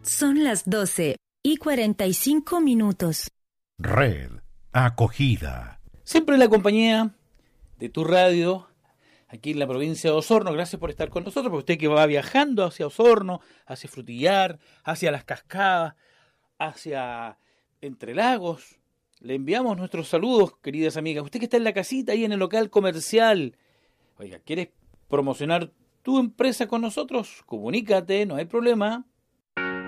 Son las 12:45. Red Acogida. Siempre en la compañía de tu radio, aquí en la provincia de Osorno. Gracias por estar con nosotros, porque usted que va viajando hacia Osorno, hacia Frutillar, hacia las Cascadas, hacia Entre Lagos, le enviamos nuestros saludos, queridas amigas. Usted que está en la casita, ahí en el local comercial, oiga, ¿quieres promocionar tu empresa con nosotros? Comunícate, no hay problema.